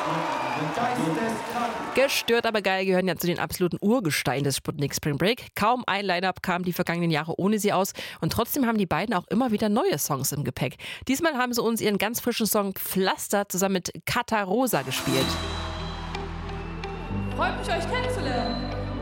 Gestört, aber geil gehören ja zu den absoluten Urgesteinen des Sputnik Spring Break. Kaum ein Line-Up kam die vergangenen Jahre ohne sie aus und trotzdem haben die beiden auch immer wieder neue Songs im Gepäck. Diesmal haben sie uns ihren ganz frischen Song Pflaster zusammen mit Kata Rosa gespielt. Freut mich, euch kennenzulernen.